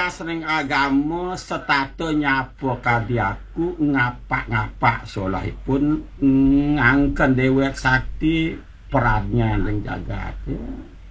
jelas ning agama setato nyapa kadi aku ngapak-ngapak solahipun ngangken dewek sakti perannya ning jagat.